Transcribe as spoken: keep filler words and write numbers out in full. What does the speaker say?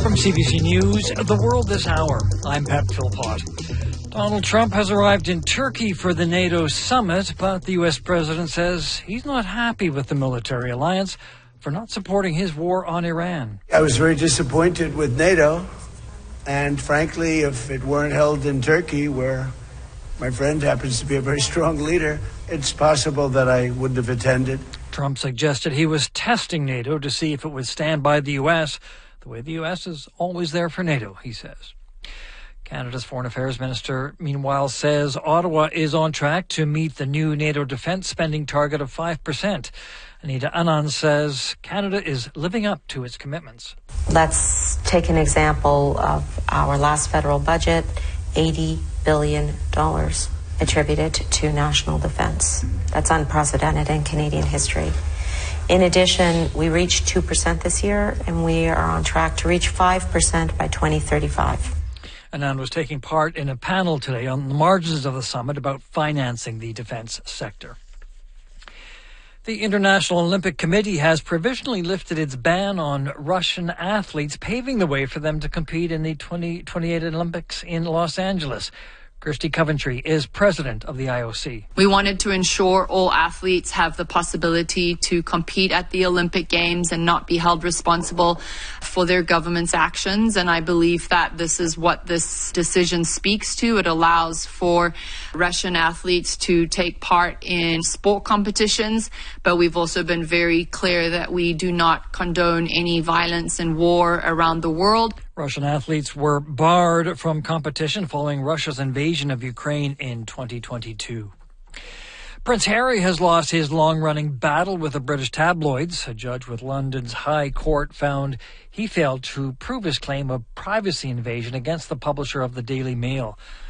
From C B C News, The World This Hour, I'm Pat Philpott. Donald Trump has arrived in Turkey for the NATO summit, but the U S president says he's not happy with the military alliance for not supporting his war on Iran. I was very disappointed with NATO, and frankly, if it weren't held in Turkey, where my friend happens to be a very strong leader, it's possible that I wouldn't have attended. Trump suggested he was testing NATO to see if it would stand by the U S, the way the U S is always there for NATO, he says. Canada's Foreign Affairs Minister, meanwhile, says Ottawa is on track to meet the new NATO defence spending target of five percent. Anita Anand says Canada is living up to its commitments. Let's take an example of our last federal budget, eighty billion dollars attributed to national defence. That's unprecedented in Canadian history. In addition, we reached two percent this year, and we are on track to reach five percent by twenty thirty-five. Anand was taking part in a panel today on the margins of the summit about financing the defence sector. The International Olympic Committee has provisionally lifted its ban on Russian athletes, paving the way for them to compete in the twenty twenty-eight Olympics in Los Angeles. Kirsty Coventry is president of the I O C. We wanted to ensure all athletes have the possibility to compete at the Olympic Games and not be held responsible for their government's actions. And I believe that this is what this decision speaks to. It allows for Russian athletes to take part in sport competitions, but we've also been very clear that we do not condone any violence and war around the world. Russian athletes were barred from competition following Russia's invasion of Ukraine in twenty twenty-two. Prince Harry has lost his long-running battle with the British tabloids. A judge with London's High Court found he failed to prove his claim of privacy invasion against the publisher of the Daily Mail.